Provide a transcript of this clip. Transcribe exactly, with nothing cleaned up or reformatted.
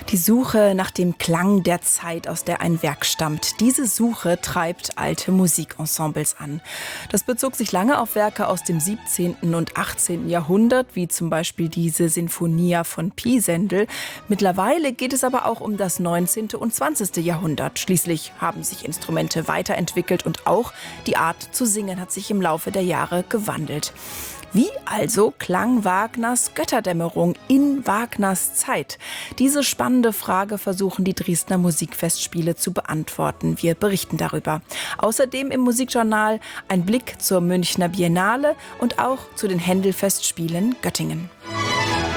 Die Suche nach dem Klang der Zeit, aus der ein Werk stammt. Diese Suche treibt alte Musikensembles an. Das bezog sich lange auf Werke aus dem siebzehnten und achtzehnten Jahrhundert, wie zum Beispiel diese Sinfonia von Pisendel. Mittlerweile geht es aber auch um das neunzehnte und zwanzigste Jahrhundert. Schließlich haben sich Instrumente weiterentwickelt und auch die Art zu singen hat sich im Laufe der Jahre gewandelt. Wie also klang Wagners Götterdämmerung in Wagners Zeit? Diese spannende Frage versuchen die Dresdner Musikfestspiele zu beantworten. Wir berichten darüber. Außerdem im Musikjournal ein Blick zur Münchner Biennale und auch zu den Händel-Festspielen Göttingen.